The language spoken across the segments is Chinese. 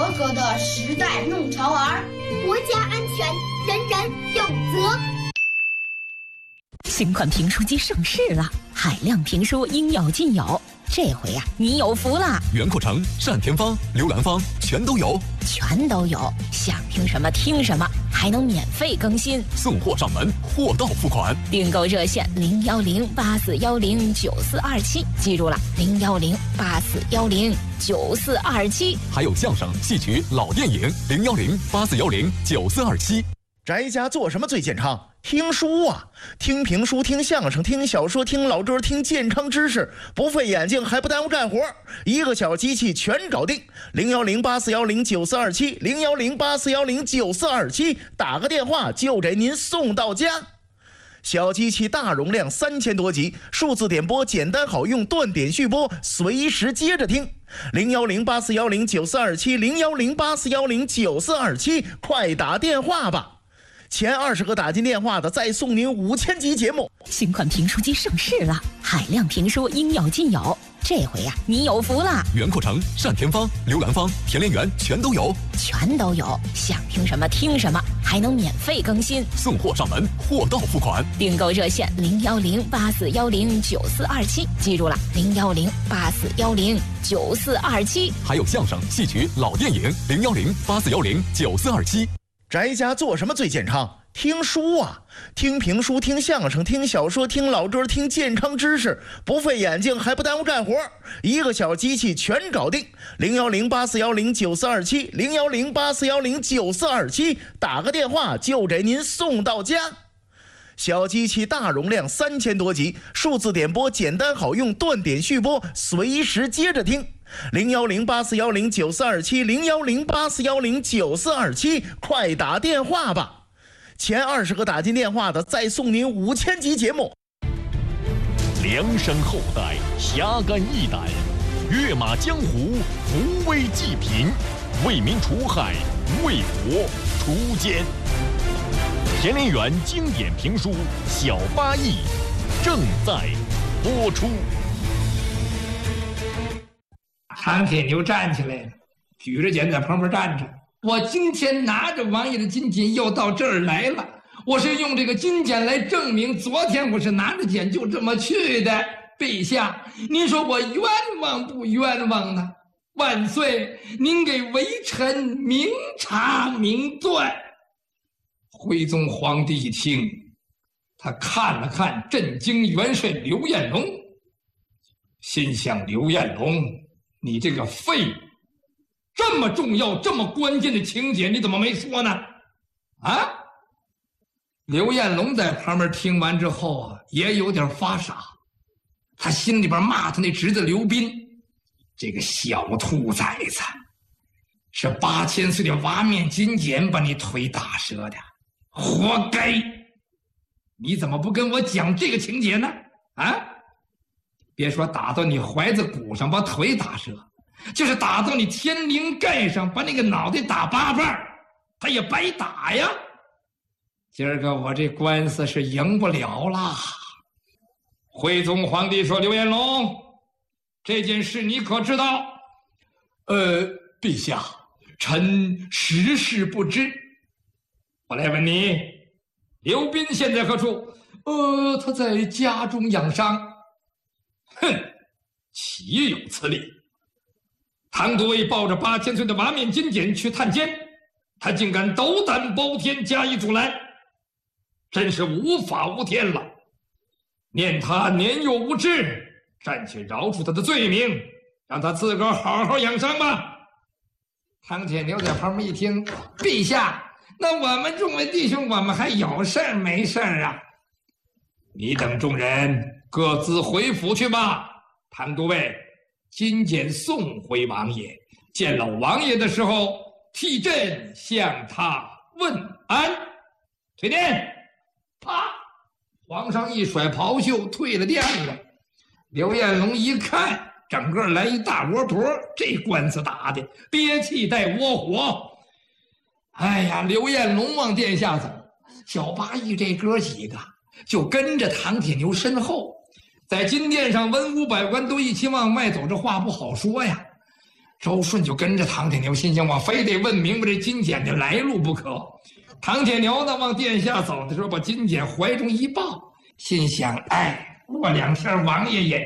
合格的时代弄潮儿， 国家安全人人有责。 新款评书机上市了，海量评书应有尽有。这回呀，你有福了！ 袁阔成、单田芳、刘兰芳全都有， 想听什么听什么，还能免费更新， 送货上门，货到付款。 订购热线01084109427，记住了，01084109427。 还有相声、戏曲、老电影，01084109427。 宅家做什么最健康？听书啊，听评书，听相声，听小说，听老歌，听健康知识，不费眼睛还不耽误干活，一个小机器全搞定。01084109427 01084109427，打个电话就给您送到家。小机器大容量3000多集，数字点播简单好用，断点续播，随时接着听。01084109427 01084109427，快打电话吧！前20个打进电话的，再送您5000集节目。 新款评书机上市了，海量评书应有尽有。这回呀，你有福了！ 袁阔成、单田芳、刘兰芳、田连元全都有， 想听什么听什么，还能免费更新， 送货上门，货到付款。 订购热线01084109427，记住了，01084109427。 还有相声、戏曲、老电影，01084109427。 宅家做什么最健康？听书啊，听评书，听相声，听小说，听老歌，听健康知识，不费眼睛还不耽误干活，一个小机器全搞定。01084109427 01084109427，打个电话就给您送到家。小机器大容量3000多集，数字点播简单好用，断点续播，随时接着听。01084109427 01084109427，快打电话吧！前20个打进电话的，再送您5000集节目。 量身厚待，侠肝义胆，跃马江湖，扶危济贫，为民除害，为国除奸。田连元经典评书《小八义》正在播出。 唐铁牛站起来了，举着剑在旁边站着。我今天拿着王爷的金剑又到这儿来了，我是用这个金剑来证明昨天我是拿着剑就这么去的。陛下，您说我冤枉不冤枉呢？万岁，您给微臣明察明断。徽宗皇帝一听，他看了看震惊元帅刘彦龙，心想：刘彦龙，你这个废物，这么重要这么关键的情节你怎么没说呢？啊！刘彦龙在旁边听完之后啊，也有点发傻，他心里边骂他那侄子刘斌，这个小兔崽子，是8000岁的瓦面金锏把你腿打折的，活该！你怎么不跟我讲这个情节呢？啊！别说打到你怀子骨上把腿打折，就是打到你天灵盖上把那个脑袋打8瓣，他也白打呀。今儿个我这官司是赢不了啦。徽宗皇帝说：“刘彦龙，这件事你可知道？”陛下，臣实事不知。我来问你，刘斌现在何处？他在家中养伤。哼，岂有此理！唐都尉抱着8000岁的瓦面金锏去探监，他竟敢斗胆包天加以阻拦，真是无法无天了。念他年幼无知，暂且饶恕他的罪名，让他自个儿好好养伤吧。唐铁牛在旁边一听，陛下，那我们众位弟兄，我们还有事儿没事儿啊？你等众人各自回府去吧。唐都尉，金锏送回王爷，见了王爷的时候，替朕向他问安。退殿。啪！皇上一甩袍袖，退了殿了。刘彦龙一看，整个来一大窝坨，这官司打的憋气带窝火。哎呀，刘彦龙往殿下走，小八义这哥几个就跟着唐铁牛身后，在金殿上文武百官都一起往外走，这话不好说呀。 周顺就跟着唐铁牛，心想我非得问明白这金简的来路不可。唐铁牛呢，往殿下走的时候，把金简怀中一抱，心想：哎，过2天王爷饮。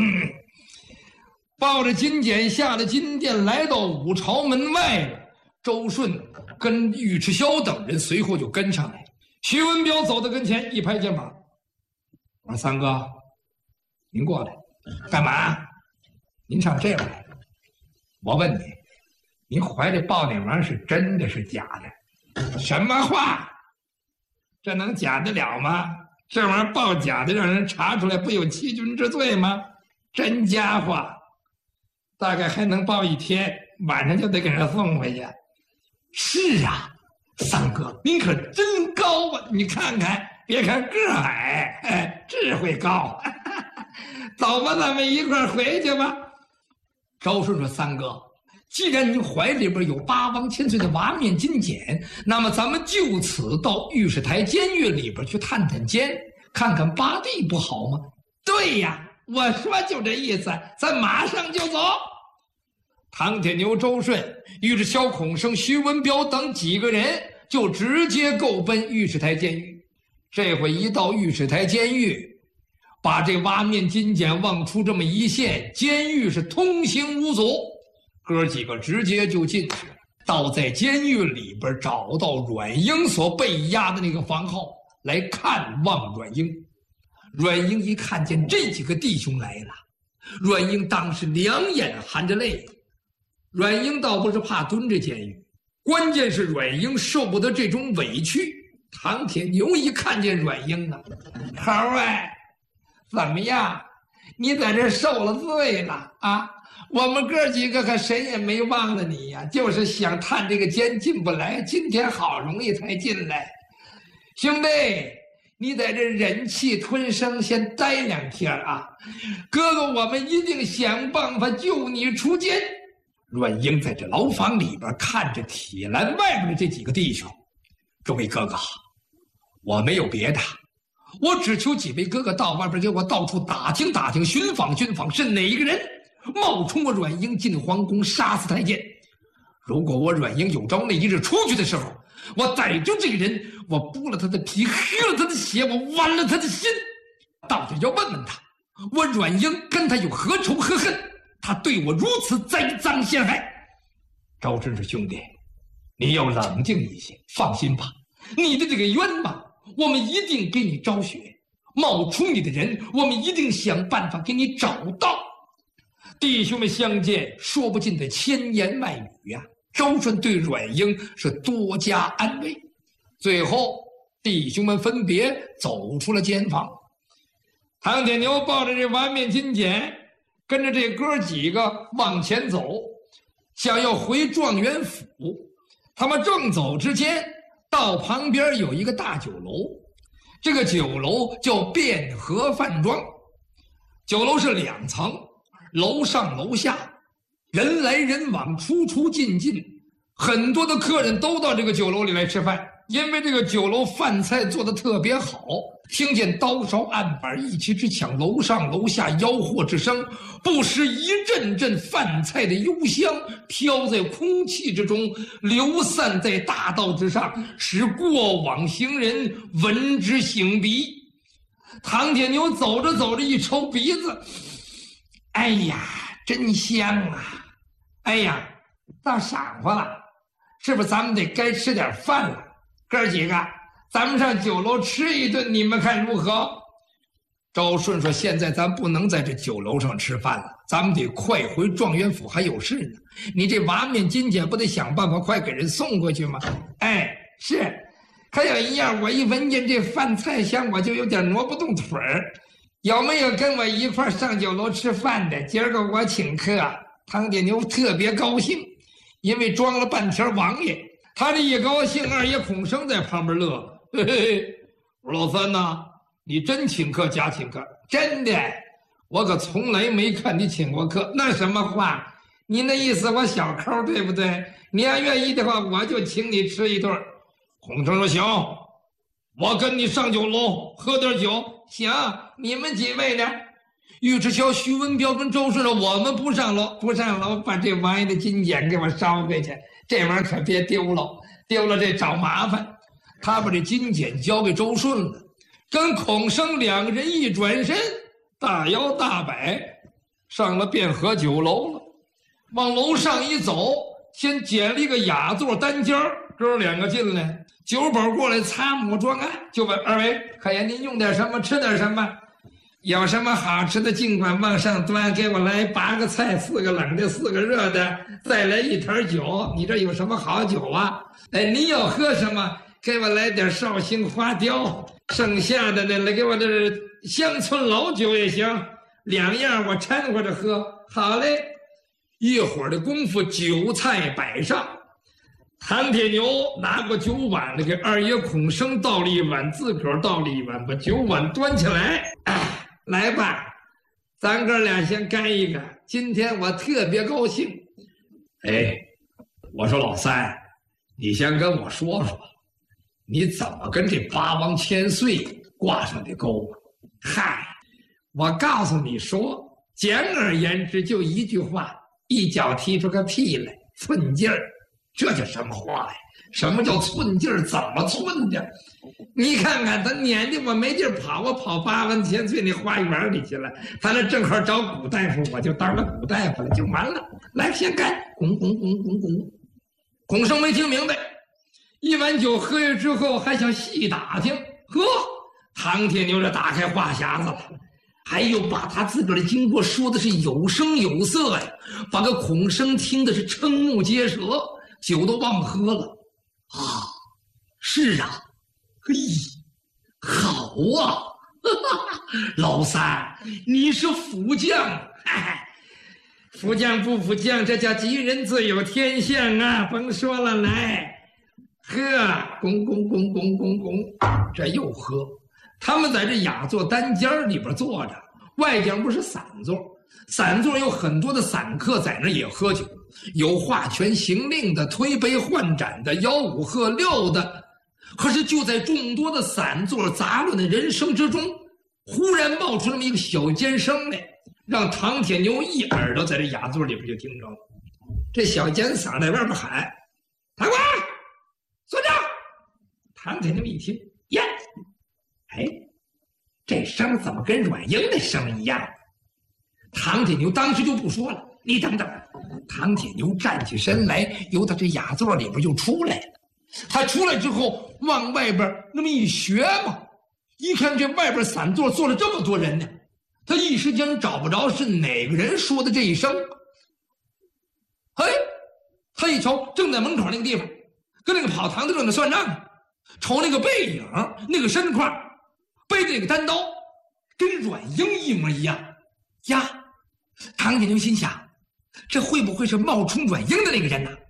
抱着金简下了金殿，来到武朝门外了。周顺跟尉迟骁等人随后就跟上来。徐文彪走到跟前，一拍肩膀：“我说三哥，您过来，干嘛？您上这边来？我问你，您怀里抱那玩意儿是真的是假的？什么话？这能假得了吗？这玩意儿报假的，让人查出来，不有欺君之罪吗？真家伙，大概还能报1天，晚上就得给人送回去。是啊，三哥，您可真高啊！你看看，别看个矮，智慧高。走吧，咱们一块儿回去吧。周顺说：“三哥，既然您怀里边有8王千岁的瓦面金简，那么咱们就此到御史台监狱里边去探探监，看看八弟不好吗？”对呀，我说就这意思，咱马上就走。唐铁牛、周顺、尉迟骁、孔生、徐文彪等几个人就直接够奔御史台监狱。这回一到御史台监狱，把这挖面金简往出这么一献，监狱是通行无阻，哥几个直接就进去了。到在监狱里边找到阮英所被押的那个房号，来看望阮英。阮英一看见这几个弟兄来了，阮英当时两眼含着泪。阮英倒不是怕蹲着监狱，关键是阮英受不得这种委屈。唐铁牛一看见阮英啊，猴儿，怎么样？你在这受了罪了啊？我们哥几个可谁也没忘了你呀，就是想探这个监进不来，今天好容易才进来。兄弟，你在这忍气吞声，先待2天啊！哥哥，我们一定想办法救你出监。阮英在这牢房里边看着铁栏外边的这几个弟兄，各位哥哥，我没有别的，我只求几位哥哥到外边给我到处打听打听，寻访寻访，是哪一个人冒充我阮英进皇宫杀死太监。如果我阮英有朝那一日出去的时候，我逮住这个人，我剥了他的皮，喝了他的血，我剜了他的心，到底要问问他，我阮英跟他有何仇何恨，他对我如此栽赃陷害。周真是兄弟，你要冷静一些，放心吧，你的这个冤枉我们一定给你昭雪，冒充你的人我们一定想办法给你找到。弟兄们相见说不尽的千言万语呀，周顺对阮英是多加安慰。最后弟兄们分别走出了监房。唐铁牛抱着这完面金简，跟着这哥几个往前走，想要回状元府。他们正走之间，到旁边有一个大酒楼，这个酒楼叫汴河饭庄。酒楼是2层，楼上楼下，人来人往，出出进进，很多的客人都到这个酒楼里来吃饭。因为这个酒楼饭菜做得特别好，听见刀勺案板一齐之响，楼上楼下吆喝之声，不时一阵阵饭菜的幽香飘在空气之中，流散在大道之上，使过往行人闻之醒鼻。唐铁牛走着走着一抽鼻子，哎呀，真香啊！哎呀，到晌午了，是不是咱们得该吃点饭了？哥几个，咱们上酒楼吃一顿，你们看如何？周顺说：“现在咱不能在这酒楼上吃饭了，咱们得快回状元府，还有事呢。你这瓦面金简不得想办法快给人送过去吗？”哎，是。还有一样，我一闻见这饭菜香，我就有点挪不动腿儿。有没有跟我一块上酒楼吃饭的？今儿个我请客。唐铁牛特别高兴，因为装了半天王爷。他这一高兴，二爷孔生在旁边乐了。嘿嘿，我说老三呐，你真请客假请客？真的，我可从来没看你请过客。那什么话？你那意思我小抠对不对？你要愿意的话，我就请你吃一顿。孔生说行，我跟你上酒楼喝点酒。行，你们几位呢？ 尉迟乔、徐文彪跟周顺说：“我们不上楼，不上楼，把这王爷的金简给我捎回去。这玩意儿可别丢了，丢了这找麻烦。”他把这金简交给周顺了，跟孔生两个人一转身，大摇大摆上了汴河酒楼了。往楼上一走，先捡了一个雅座单间儿，哥两个进来，酒保过来擦抹装案，就问二位：“可言您用点什么，吃点什么？有什么好吃的尽管往上端，给我来8个菜，4个冷的，4个热的，再来1坛酒。你这有什么好酒啊？哎，您要喝什么？给我来点绍兴花雕，剩下的呢，来给我这乡村老酒也行，2样我掺和着喝。好嘞。”一会儿的功夫，酒菜摆上，谭铁牛拿过酒碗来给二爷孔生倒了一碗，自个儿倒了一碗，把酒碗端起来，来吧，咱哥俩先干一个。今天我特别高兴。哎，我说老三，你先跟我说说，你怎么跟这八王千岁挂上的钩啊？嗨，我告诉你说，简而言之就一句话，一脚踢出个屁来，寸劲儿。这叫什么话呀？什么叫寸劲儿？怎么寸的？你看看他撵的我没地儿跑，我跑八王千岁那花园里去了。他那正好找古大夫，我就当了古大夫了，就完了。来，先干，拱。孔生没听明白，一碗酒喝下之后，还想细打听。呵，唐铁牛这打开话匣子了，还有把他自个儿的经过说的是有声有色呀，把个孔生听的是瞠目结舌。酒都忘喝了啊！是啊，嘿，好啊！老三，你是副将，副将不副将，这叫吉人自有天相啊！甭说了，来，喝，拱，这又喝。他们在这雅座单间里边坐着，外间不是散座，散座有很多的散客在那也喝酒。有画权行令的，推杯换盏的，吆五喝六的。可是就在众多的散座杂乱的人声之中，忽然冒出那么一个小尖声来，让唐铁牛一耳朵在这雅座里边就听着了。这小尖嗓在外边喊：“堂官，坐这！”唐铁牛一听，呀，哎，这声怎么跟阮英的声一样？唐铁牛当时就不说了，你等等。唐铁牛站起身来，由他这雅座里边就出来了。他出来之后，往外边那么一学嘛，一看这外边散座坐了这么多人呢，他一时间找不着是哪个人说的这一声。哎，他一瞧，正在门口那个地方，跟那个跑堂的正在算账，瞅那个背影，那个身块，背着那个单刀，跟阮英一模一样呀。唐铁牛心想，这会不会是冒充阮英的那个人呢？